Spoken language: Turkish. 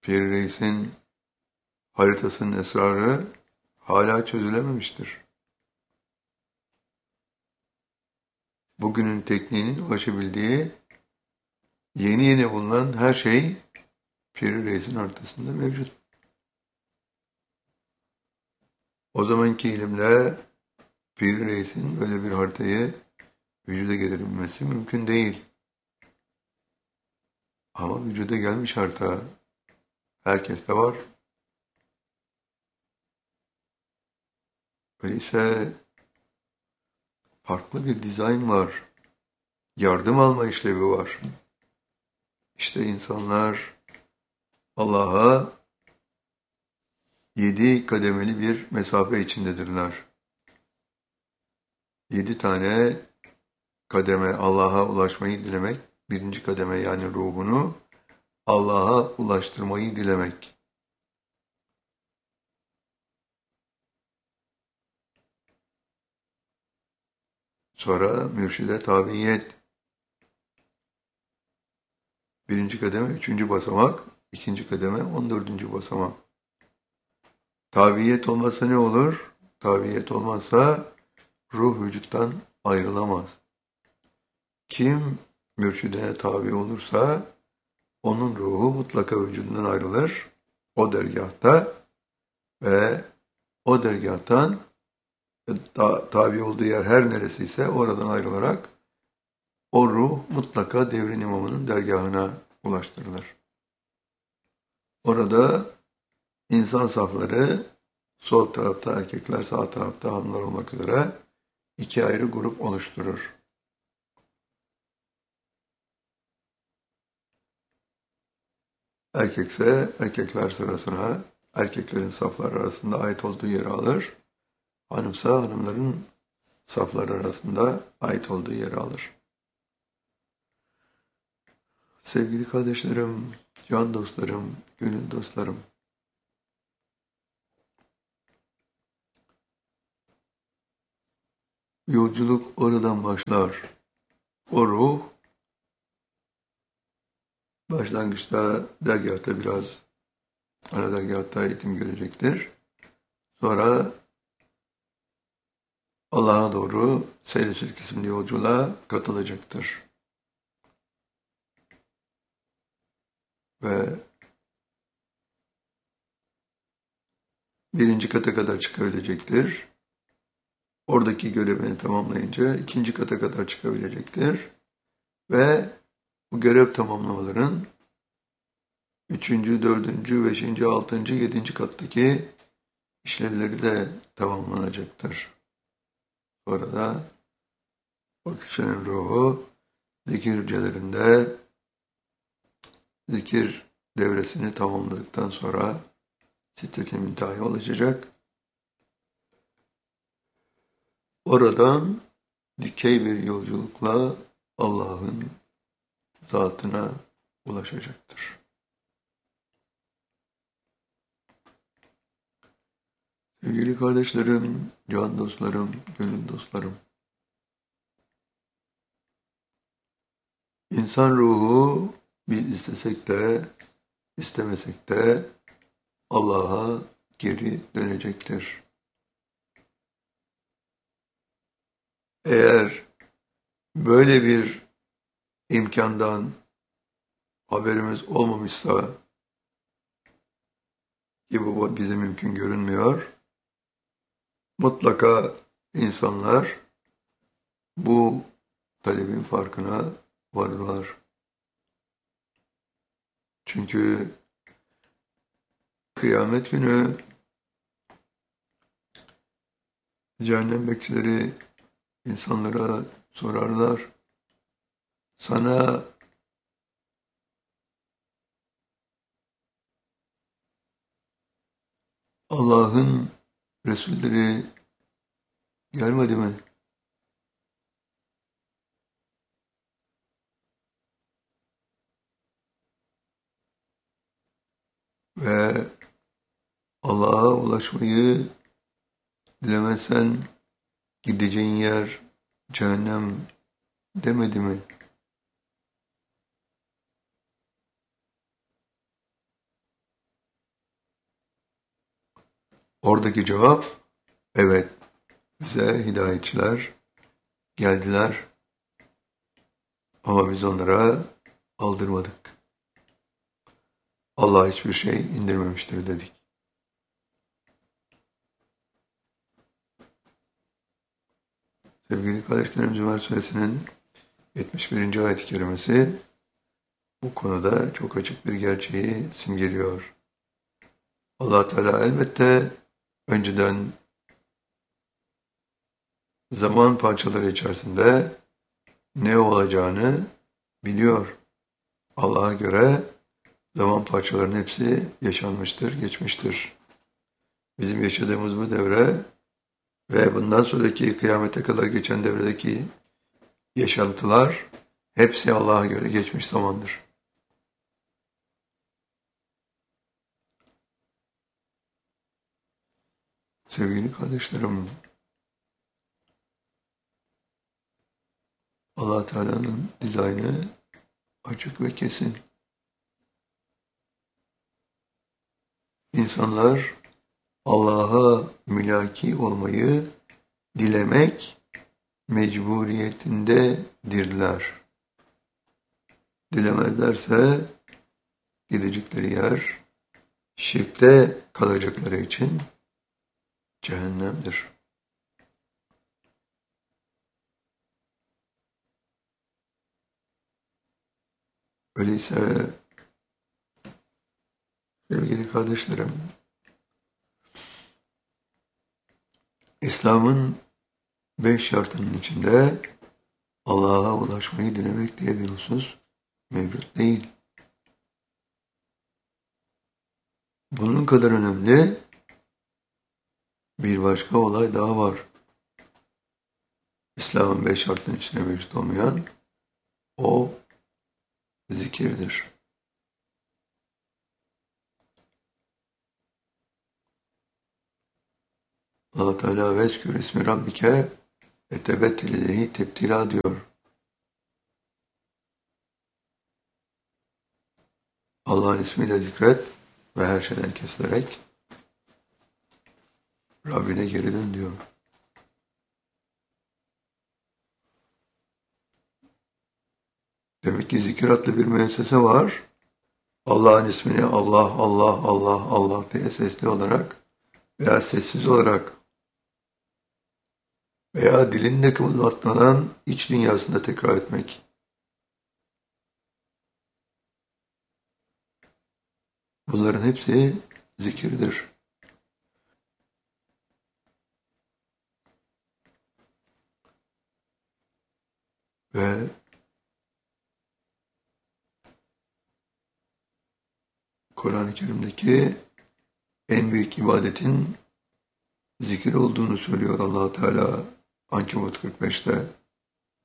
Pir Reis'in haritasının esrarı hala çözülememiştir. Bugünün tekniğinin ulaşabildiği yeni bulunan her şey Pir Reis'in haritasında mevcut. O zamanki ilimle Pir Reis'in böyle bir haritayı vücuda getirebilmesi mümkün değil. Ama vücuda gelmiş harita herkeste var. Öyleyse farklı bir dizayn var. Yardım alma işlevi var. İşte insanlar Allah'a 7 kademeli bir mesafe içindedirler. 7 tane kademe Allah'a ulaşmayı dilemek. Birinci kademe yani ruhunu Allah'a ulaştırmayı dilemek. Sonra mürşide tabiyet. Birinci kademe 3. basamak, ikinci kademe 14. basamak. Tabiyet olmazsa ne olur? Tabiyet olmazsa ruh vücuttan ayrılamaz. Kim mürşidine tabi olursa onun ruhu mutlaka vücudundan ayrılır o dergâhta ve o dergâhtan tabi olduğu yer her neresiyse oradan ayrılarak o ruh mutlaka devrin imamının dergâhına ulaştırılır. Orada insan safları sol tarafta erkekler, sağ tarafta hanımlar olmak üzere 2 ayrı grup oluşturur. Erkekse erkekler sırasına erkeklerin saflar arasında ait olduğu yeri alır. Hanımsa hanımların saflar arasında ait olduğu yeri alır. Sevgili kardeşlerim, can dostlarım, gönül dostlarım. Yolculuk oradan başlar. O ruh başlangıçta dergâhta biraz ana dergâhta eğitim görecektir. Sonra Allah'a doğru seyr-i sülk isimli yolculuğa katılacaktır. Ve birinci kata kadar çıkabilecektir. Oradaki görevini tamamlayınca 2. kata kadar çıkabilecektir. Ve bu görev tamamlamaların 3., 4., 5., 6., 7. kattaki işlevleri de tamamlanacaktır. Sonra da o kişinin ruhu zikir hücrelerinde zikir devresini tamamladıktan sonra Sidret-i Münteha'ya ulaşacak. Oradan dikey bir yolculukla Allah'ın zatına ulaşacaktır. Sevgili kardeşlerim, can dostlarım, gönül dostlarım. İnsan ruhu biz istesek de istemesek de Allah'a geri dönecektir. Eğer böyle bir imkandan haberimiz olmamışsa ki bu bize mümkün görünmüyor, mutlaka insanlar bu talebin farkına varırlar. Çünkü kıyamet günü cehennem bekçileri insanlara sorarlar. Sana Allah'ın Resulleri gelmedi mi? Ve Allah'a ulaşmayı dilemezsen gideceğin yer cehennem demedi mi? Oradaki cevap, evet, bize hidayetçiler geldiler ama biz onlara aldırmadık. Allah hiçbir şey indirmemiştir dedik. Sevgili kardeşlerim, Zümer Suresinin 71. ayet-i kerimesi bu konuda çok açık bir gerçeği simgeliyor. Allah Teala elbette önceden zaman parçaları içerisinde ne olacağını biliyor. Allah'a göre zaman parçalarının hepsi yaşanmıştır, geçmiştir. Bizim yaşadığımız bu devre ve bundan sonraki kıyamete kadar geçen devredeki yaşantılar hepsi Allah'a göre geçmiş zamandır. Sevgili kardeşlerim, Allah Teala'nın dizaynı açık ve kesin. İnsanlar Allah'a mülaki olmayı dilemek mecburiyetindedirler. Dilemezlerse gidecekleri yer şirkte kalacakları için cehennemdir. Öyleyse sevgili kardeşlerim, İslam'ın 5 şartının içinde Allah'a ulaşmayı dilemek diye bir husus mevcut değil. Bunun kadar önemli bir başka olay daha var. İslam'ın 5 şartının içinde mevcut olmayan o zikirdir. Allah Teala veskür ismi Rabbike etebettel ileyhi tebtila diyor. Allah'ın ismiyle zikret ve her şeyden kesilerek Rabbine geri dön diyor. Demek ki zikir adlı bir müessese var. Allah'ın ismini Allah, Allah, Allah, Allah diye sesli olarak veya sessiz olarak veya dilinde kımıldatmadan iç dünyasında tekrar etmek. Bunların hepsi zikirdir. Ve Kur'an-ı Kerim'deki en büyük ibadetin zikir olduğunu söylüyor Allah Teala Ankebut 45'te.